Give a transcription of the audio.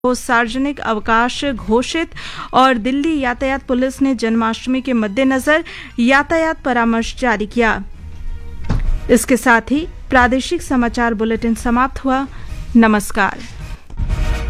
को सार्वजनिक अवकाश घोषित और दिल्ली यातायात पुलिस ने जन्माष्टमी के मद्देनजर यातायात परामर्श जारी किया। इसके साथ ही प्रादेशिक समाचार बुलेटिन समाप्त हुआ। नमस्कार।